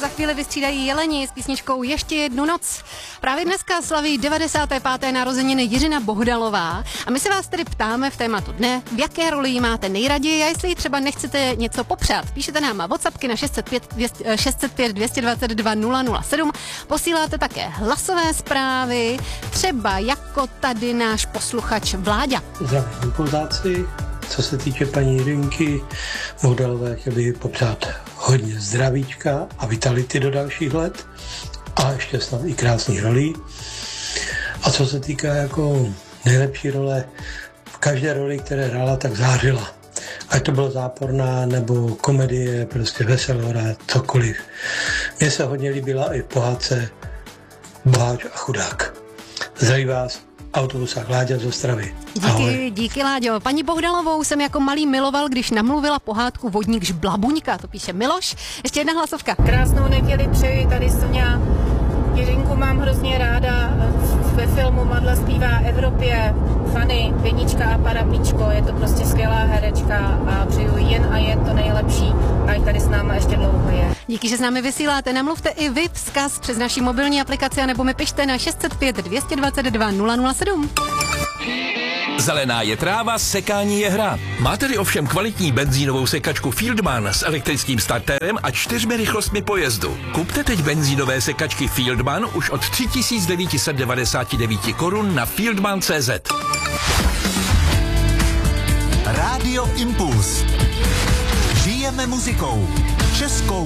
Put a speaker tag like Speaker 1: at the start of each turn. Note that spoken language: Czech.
Speaker 1: za chvíli vystřídají Jeleni s písničkou Ještě jednu noc. Právě dneska slaví 95. narozeniny Jiřina Bohdalová a my se vás tedy ptáme v tématu dne, v jaké roli jí máte nejraději a jestli třeba nechcete něco popřát. Píšete nám WhatsAppky na 605 222 007, posíláte také hlasové zprávy, třeba jako tady náš posluchač Vláďa.
Speaker 2: Zdravím Polzáci. Co se týče paní Jiřinky Bohdalové, chtěl bych popřát hodně zdravíčka a vitality do dalších let a ještě snad i krásných rolí. A co se týká jako nejlepší role, v každé roli, které hrála, tak zářila. Ať to bylo záporná nebo komedie, prostě veselá, cokoliv. Mně se hodně líbila i v pohádce Boháč a chudák. Zdraví vás, autobusák Láďa z Ostravy.
Speaker 1: Díky Láďo. Paní Bohdalovou jsem jako malý miloval, když namluvila pohádku Vodník Žblabuňka, to píše Miloš. Ještě jedna hlasovka.
Speaker 3: Krásnou neděli přeji, tady Soňa. Jiřinku mám hrozně ráda, ve filmu Madla zpívá Evropě, Fanny, Vinička a Parapíčko, je to prostě skvělá herečka a přeju jen a jen to nejlepší, ať tady s náma ještě dlouho je.
Speaker 1: Díky, že s námi vysíláte. Namluvte i vy vzkaz přes naši mobilní aplikaci nebo mi pište na 605 222 007.
Speaker 4: Zelená je tráva, sekání je hra. Máte-li ovšem kvalitní benzínovou sekačku Fieldman s elektrickým startérem a 4 rychlostmi pojezdu. Kupte teď benzínové sekačky Fieldman už od 3999 korun na fieldman.cz.
Speaker 5: Rádio Impuls. Žijeme muzikou. Českou